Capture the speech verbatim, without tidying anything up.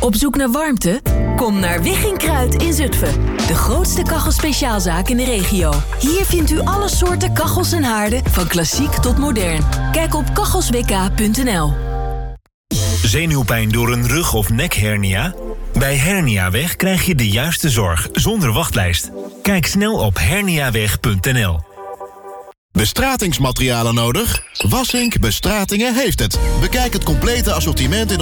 Op zoek naar warmte? Kom naar Wigginkruid in Zutphen. De grootste kachelspeciaalzaak in de regio. Hier vindt u alle soorten kachels en haarden, van klassiek tot modern. Kijk op kachels w k punt n l. Zenuwpijn door een rug- of nekhernia? Bij Herniaweg krijg je de juiste zorg, zonder wachtlijst. Kijk snel op herniaweg punt n l. Bestratingsmaterialen nodig? Wassink Bestratingen heeft het. Bekijk het complete assortiment in